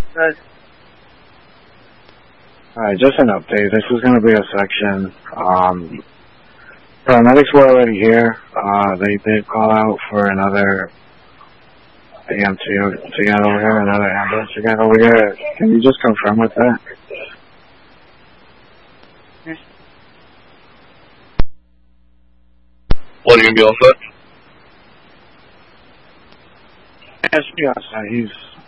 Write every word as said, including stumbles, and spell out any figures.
Good. Alright, just an update. This is going to be a section. Um, paramedics were already here. Uh, they did call out for another A M T to get over here, another ambulance to get over here. Can you just confirm with that? Yes. What, are you going to be all set? Yes, yes. Uh, he's